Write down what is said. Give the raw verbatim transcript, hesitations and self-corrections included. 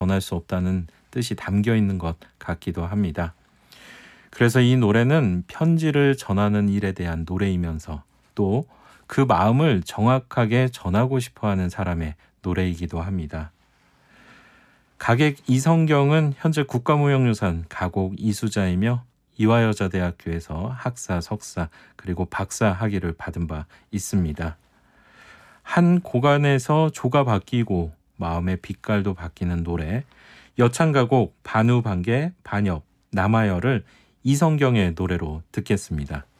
전할 수 없다는 뜻이 담겨 있는 것 같기도 합니다. 그래서 이 노래는 편지를 전하는 일에 대한 노래이면서 또 그 마음을 정확하게 전하고 싶어하는 사람의 노래이기도 합니다. 가객 이성경은 현재 국가무형유산 가곡 이수자이며 이화여자대학교에서 학사, 석사 그리고 박사 학위를 받은 바 있습니다. 한 고간에서 조가 바뀌고 마음의 빛깔도 바뀌는 노래, 여창가곡 반우반개 반엽 남아열을 이성경의 노래로 듣겠습니다.